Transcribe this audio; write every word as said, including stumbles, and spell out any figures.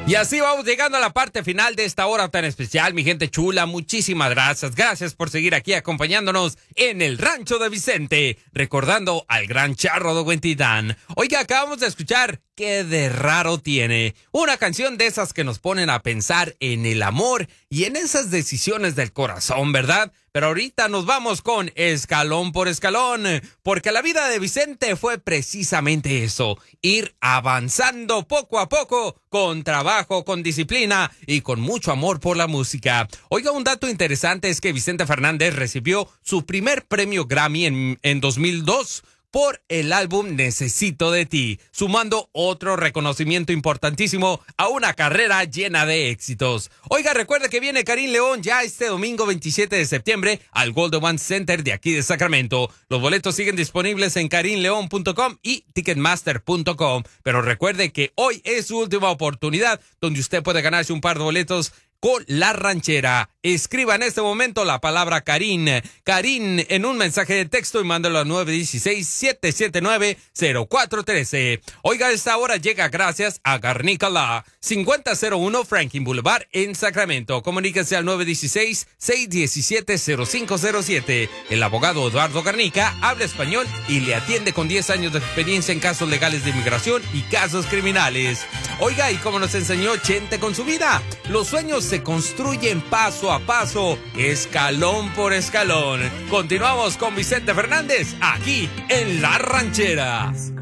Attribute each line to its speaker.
Speaker 1: Y así vamos llegando a la parte final de esta hora tan especial, mi gente chula. Muchísimas gracias. Gracias por seguir aquí acompañándonos en el Rancho de Vicente, recordando al gran Charro de Huentitán. Oiga, acabamos de escuchar Qué de Raro Tiene, una canción de esas que nos ponen a pensar en el amor y en esas decisiones del corazón, ¿verdad? Pero ahorita nos vamos con Escalón por Escalón, porque la vida de Vicente fue precisamente eso, ir avanzando poco a poco, con trabajo, con disciplina y con mucho amor por la música. Oiga, un dato interesante es que Vicente Fernández recibió su primer premio Grammy en, en dos mil dos, por el álbum Necesito de Ti, sumando otro reconocimiento importantísimo a una carrera llena de éxitos. Oiga, recuerde que viene Karim León ya este domingo veintisiete de septiembre al Golden One Center de aquí de Sacramento. Los boletos siguen disponibles en karim león punto com y ticketmaster punto com, pero recuerde que hoy es su última oportunidad donde usted puede ganarse un par de boletos con La Ranchera. Escriba en este momento la palabra Karim, Karim en un mensaje de texto y mándalo a nueve uno seis, siete siete nueve, cero cuatro uno tres. Oiga, esta hora llega gracias a Garnica Law, cincuenta cero uno Franklin Boulevard en Sacramento. Comuníquese al nueve uno seis, seis uno siete, cero cinco cero siete. El abogado Eduardo Garnica habla español y le atiende con diez años de experiencia en casos legales de inmigración y casos criminales. Oiga, y como nos enseñó Chente con su vida, los sueños se construyen paso a paso, escalón por escalón. Continuamos con Vicente Fernández aquí en La Ranchera.